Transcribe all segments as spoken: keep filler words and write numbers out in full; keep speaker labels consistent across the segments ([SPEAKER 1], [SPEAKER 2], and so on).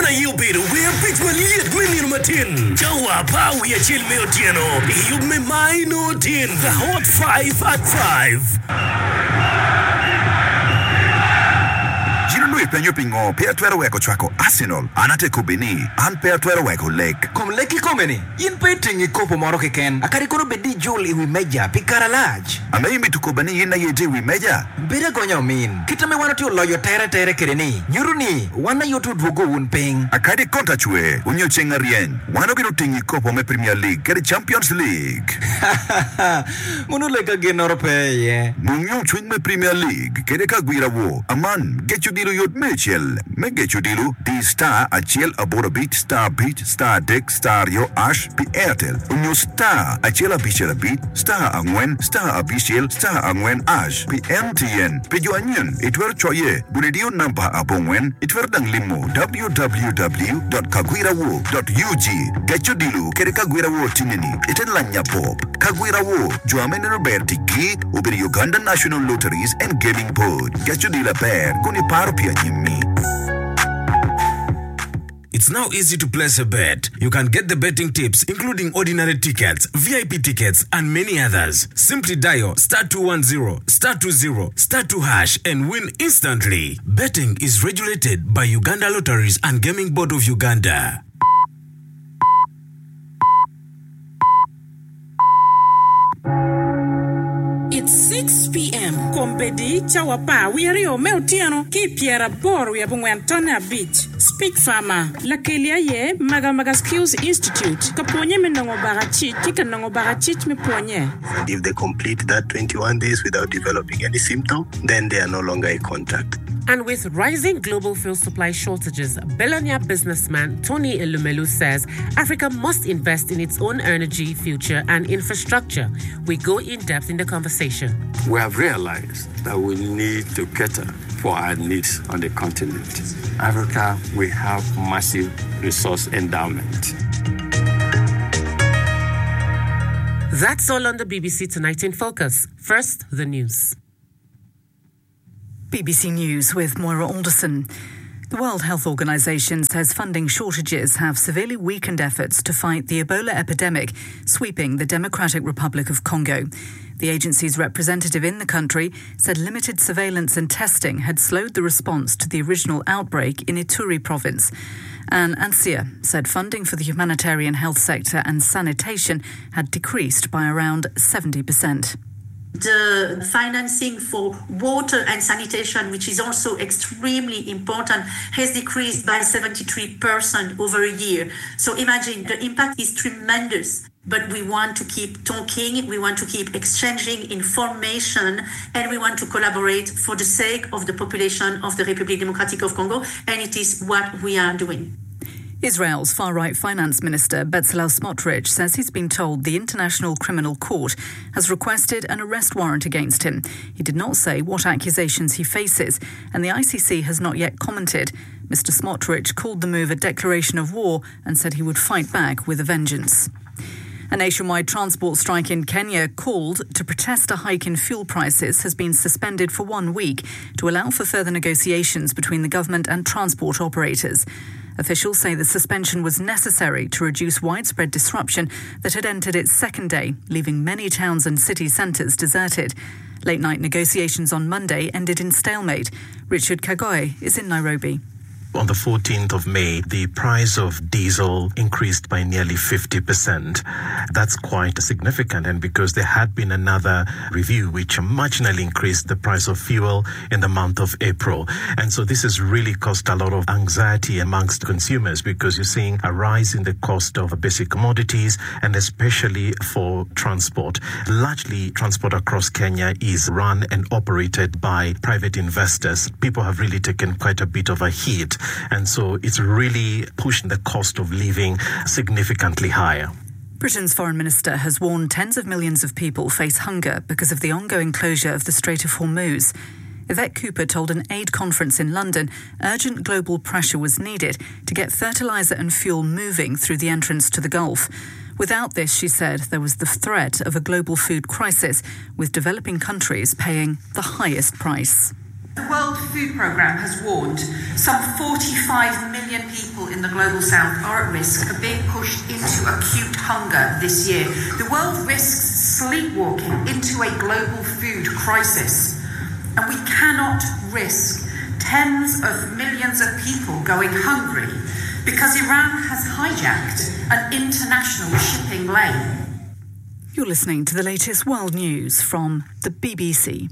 [SPEAKER 1] na yubiru we pitch maliet mini matin. Jawa pa we chill me otieno. You me mine otin. The hot five at five.
[SPEAKER 2] Lui penyo pingo per tuero weko chwako Arsenal anate kubini an per tuero weko lek
[SPEAKER 3] kom leki komeni yin peting ikopo moro keken akari kono bedi jul iwi meja pikara laj
[SPEAKER 2] ame imi tukubani yin na yete iwi meja
[SPEAKER 3] bida gonya min kitame wana tiyo loyo tere tere kireni nyuruni wana yotu dwogo un ping
[SPEAKER 2] akadi konta chwe unyo chenga rien wano kino tingi kopo me Premier League kari Champions League
[SPEAKER 3] munu leka genoro peye
[SPEAKER 2] munyo chwing me Premier League kede ka gwira wo aman gechu dilu yot Mitchell Megechu dilu di star achiel aboro bit star bit star dek star yo ash pi Airtel unyo star achiel abichel bit star angwen star abichel star angwen ash pi M T N pi jo anyen itwer choye buledio namba abongwen itwer dang limo w w w dot kagwirawo dot u g gechu dilu kere kagwirawo tinini iten lanya pop kagwirawo jo amene Roberti gi ubiri Uganda National Lotteries and Gaming Board gechu dila per kuni paro pia nyimi.
[SPEAKER 1] It's now easy to place a bet. You can get the betting tips, including ordinary tickets, V I P tickets, and many others. Simply dial star two one zero, star two zero, star two hash and win instantly. Betting is regulated by Uganda Lotteries and Gaming Board of Uganda.
[SPEAKER 4] It's six p.m. Kompedi chawapa wiario meutiano ki piera bor we abungwe Antona Beach. Speak Farmer. La kelia ye maga maga skills institute. Kaponye menongo barachi kika nongo barachi me ponye.
[SPEAKER 5] And if they complete that twenty-one days without developing any symptom, then they are no longer a contact.
[SPEAKER 6] And with rising global fuel supply shortages, billionaire businessman Tony Elumelu says Africa must invest in its own energy, future, and infrastructure. We go in depth in the conversation.
[SPEAKER 7] We have realized that we need to cater for our needs on the continent. Africa, we have massive resource endowment.
[SPEAKER 6] That's all on the B B C Tonight in Focus. First, the news.
[SPEAKER 8] B B C News with Moira Alderson. The World Health Organization says funding shortages have severely weakened efforts to fight the Ebola epidemic sweeping the Democratic Republic of Congo. The agency's representative in the country said limited surveillance and testing had slowed the response to the original outbreak in Ituri province. Anne Ansia said funding for the humanitarian health sector and sanitation had decreased by around seventy percent.
[SPEAKER 9] The financing for water and sanitation, which is also extremely important, has decreased by seventy-three percent over a year. So imagine the impact is tremendous. But we want to keep talking, we want to keep exchanging information, and we want to collaborate for the sake of the population of the Republic Democratic of Congo, and it is what we are doing.
[SPEAKER 8] Israel's far-right finance minister Bezalel Smotrich says he's been told the International Criminal Court has requested an arrest warrant against him. He did not say what accusations he faces, and the I C C has not yet commented. Mister Smotrich called the move a declaration of war and said he would fight back with a vengeance. A nationwide transport strike in Kenya called to protest a hike in fuel prices has been suspended for one week to allow for further negotiations between the government and transport operators. Officials say the suspension was necessary to reduce widespread disruption that had entered its second day, leaving many towns and city centres deserted. Late-night negotiations on Monday ended in stalemate. Richard Kagoi is in Nairobi.
[SPEAKER 10] On the fourteenth of May, the price of diesel increased by nearly fifty percent. That's quite significant, and because there had been another review which marginally increased the price of fuel in the month of April. And so this has really caused a lot of anxiety amongst consumers because you're seeing a rise in the cost of basic commodities and especially for transport. Largely, transport across Kenya is run and operated by private investors. People have really taken quite a bit of a hit. And so it's really pushed the cost of living significantly higher.
[SPEAKER 8] Britain's foreign minister has warned tens of millions of people face hunger because of the ongoing closure of the Strait of Hormuz. Yvette Cooper told an aid conference in London urgent global pressure was needed to get fertiliser and fuel moving through the entrance to the Gulf. Without this, she said, there was the threat of a global food crisis, with developing countries paying the highest price.
[SPEAKER 11] The World Food Programme has warned some forty-five million people in the global south are at risk of being pushed into acute hunger this year. The world risks sleepwalking into a global food crisis. And we cannot risk tens of millions of people going hungry because Iran has hijacked an international shipping lane.
[SPEAKER 8] You're listening to the latest world news from the B B C.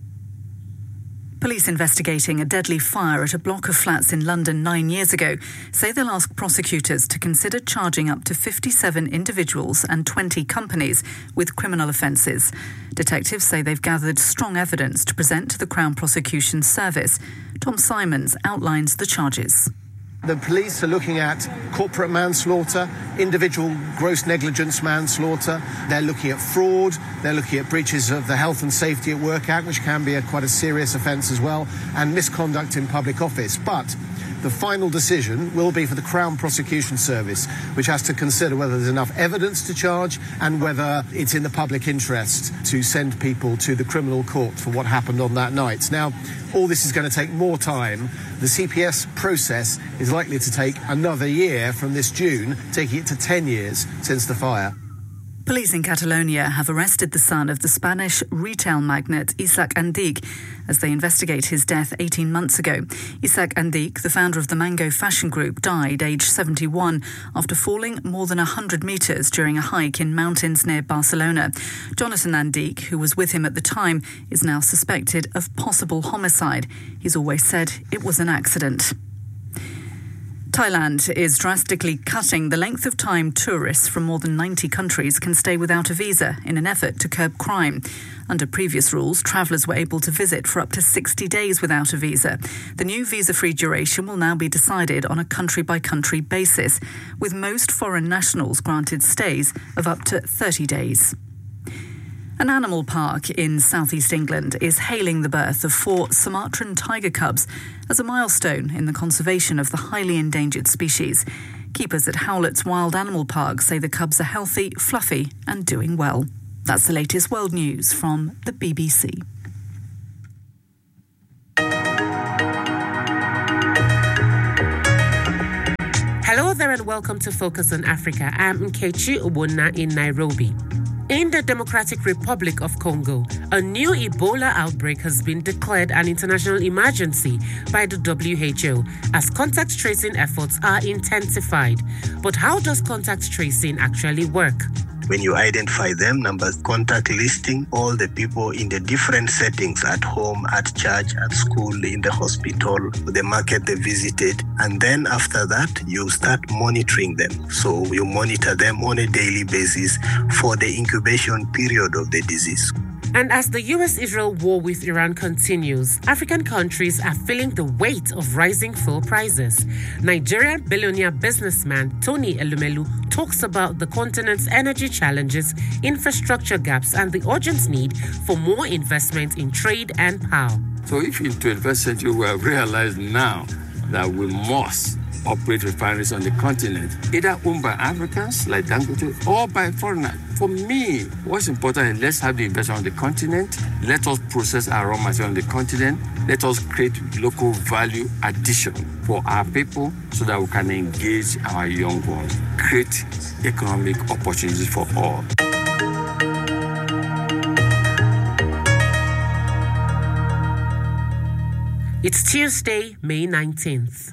[SPEAKER 8] Police investigating a deadly fire at a block of flats in London nine years ago say they'll ask prosecutors to consider charging up to fifty-seven individuals and twenty companies with criminal offences. Detectives say they've gathered strong evidence to present to the Crown Prosecution Service. Tom Simons outlines the charges.
[SPEAKER 12] The police are looking at corporate manslaughter, individual gross negligence manslaughter. They're looking at fraud. They're looking at breaches of the Health and Safety at Work Act, which can be a quite a serious offence as well, and misconduct in public office. But the final decision will be for the Crown Prosecution Service, which has to consider whether there's enough evidence to charge and whether it's in the public interest to send people to the criminal court for what happened on that night. Now, all this is going to take more time. The C P S process is likely to take another year from this June, taking it to ten years since the fire.
[SPEAKER 8] Police in Catalonia have arrested the son of the Spanish retail magnate Isaac Andic as they investigate his death eighteen months ago. Isaac Andic, the founder of the Mango fashion group, died aged seventy-one after falling more than one hundred metres during a hike in mountains near Barcelona. Jonathan Andic, who was with him at the time, is now suspected of possible homicide. He's always said it was an accident. Thailand is drastically cutting the length of time tourists from more than ninety countries can stay without a visa in an effort to curb crime. Under previous rules, travellers were able to visit for up to sixty days without a visa. The new visa-free duration will now be decided on a country-by-country basis, with most foreign nationals granted stays of up to thirty days. An animal park in southeast England is hailing the birth of four Sumatran tiger cubs as a milestone in the conservation of the highly endangered species. Keepers at Howlett's Wild Animal Park say the cubs are healthy, fluffy and doing well. That's the latest world news from the B B C.
[SPEAKER 6] Hello there and welcome to Focus on Africa. I'm Nkechi Obonna in Nairobi. In the Democratic Republic of Congo, a new Ebola outbreak has been declared an international emergency by the W H O as contact tracing efforts are intensified. But how does contact tracing actually work?
[SPEAKER 5] When you identify them, numbers, contact listing all the people in the different settings, at home, at church, at school, in the hospital, the market they visited. And then after that, you start monitoring them. So you monitor them on a daily basis for the incubation period of the disease.
[SPEAKER 6] And as the U S-Israel war with Iran continues, African countries are feeling the weight of rising fuel prices. Nigerian billionaire businessman Tony Elumelu talks about the continent's energy challenges, infrastructure gaps, and the urgent need for more investment in trade and power.
[SPEAKER 7] So if in the twenty-first century we have realized now that we must operate refineries on the continent, either owned by Africans like Dangote or by foreigners. For me, what's important is let's have the investment on the continent. Let us process our raw material on the continent. Let us create local value addition for our people so that we can engage our young ones, create economic opportunities for all.
[SPEAKER 6] It's Tuesday, May nineteenth.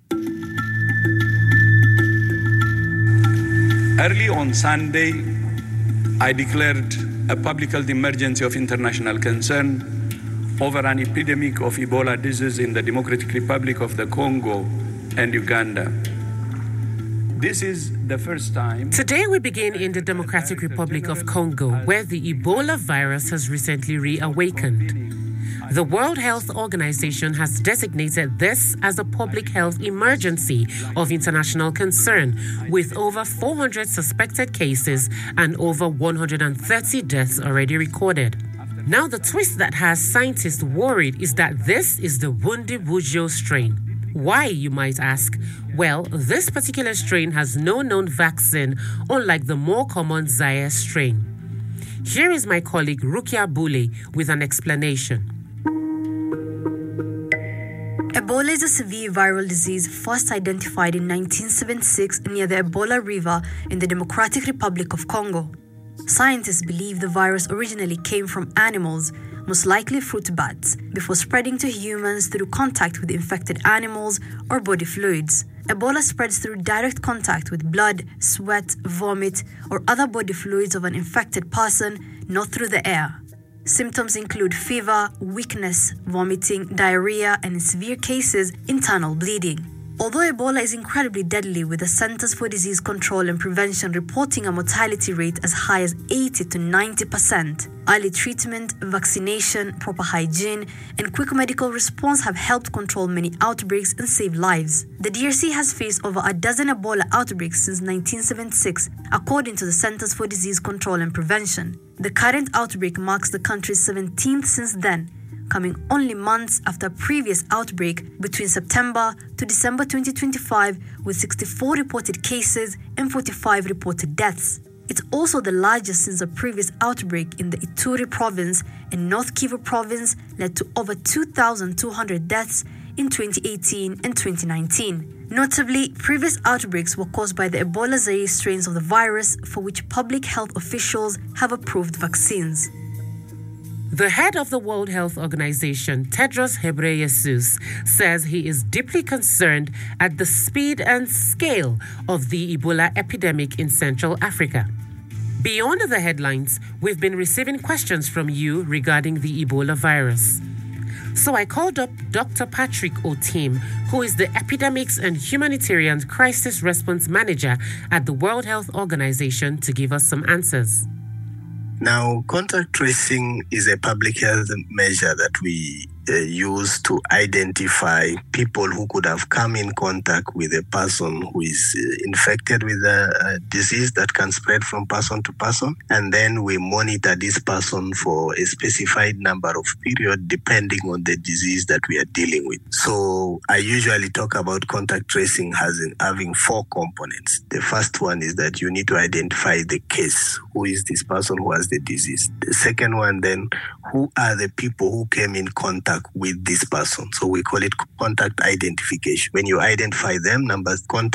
[SPEAKER 13] Early on Sunday, I declared a public health emergency of international concern over an epidemic of Ebola disease in the Democratic Republic of the Congo and Uganda. This is the first time...
[SPEAKER 6] Today we begin in the Democratic Republic of Congo, where the Ebola virus has recently reawakened. The World Health Organization has designated this as a public health emergency of international concern, with over four hundred suspected cases and over one hundred thirty deaths already recorded. Now, the twist that has scientists worried is that this is the Bundibugyo strain. Why, you might ask? Well, this particular strain has no known vaccine, unlike the more common Zaire strain. Here is my colleague Rukia Bule with an explanation.
[SPEAKER 14] Ebola is a severe viral disease first identified in nineteen seventy-six near the Ebola River in the Democratic Republic of Congo. Scientists believe the virus originally came from animals, most likely fruit bats, before spreading to humans through contact with infected animals or body fluids. Ebola spreads through direct contact with blood, sweat, vomit, or other body fluids of an infected person, not through the air. Symptoms include fever, weakness, vomiting, diarrhea, and in severe cases, internal bleeding. Although Ebola is incredibly deadly, with the Centers for Disease Control and Prevention reporting a mortality rate as high as eighty to ninety percent, early treatment, vaccination, proper hygiene, and quick medical response have helped control many outbreaks and save lives. The D R C has faced over a dozen Ebola outbreaks since nineteen seventy-six, according to the Centers for Disease Control and Prevention. The current outbreak marks the country's seventeenth since then, coming only months after a previous outbreak between September to December twenty twenty-five, with sixty-four reported cases and forty-five reported deaths. It's also the largest since a previous outbreak in the Ituri province and North Kivu province led to over two thousand two hundred deaths in twenty eighteen and twenty nineteen. Notably, previous outbreaks were caused by the Ebola Zaire strains of the virus, for which public health officials have approved vaccines.
[SPEAKER 6] The head of the World Health Organization, Tedros Ghebreyesus, says he is deeply concerned at the speed and scale of the Ebola epidemic in Central Africa. Beyond the headlines, we've been receiving questions from you regarding the Ebola virus. So I called up Doctor Patrick Otim, who is the Epidemics and Humanitarian Crisis Response Manager at the World Health Organization, to give us some answers.
[SPEAKER 5] Now, contact tracing is a public health measure that we uh, use to identify people who could have come in contact with a person who is uh, infected with a, a disease that can spread from person to person. And then we monitor this person for a specified number of periods depending on the disease that we are dealing with. So I usually talk about contact tracing as in having four components. The first one is that you need to identify the case. Who is this person who has the disease? The second one then, who are the people who came in contact with this person? So we call it contact identification. When you identify them, numbers contact